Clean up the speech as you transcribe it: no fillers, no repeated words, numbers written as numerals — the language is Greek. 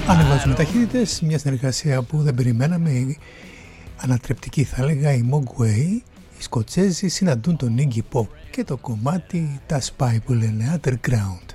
Ανεβάζουμε ταχύτητες, μια συνεργασία που δεν περιμέναμε, ανατρεπτική θα έλεγα. Οι Mogwai, οι Σκοτσέζοι, συναντούν τον Iggy Pop και το κομμάτι τα Spy που λένε Underground.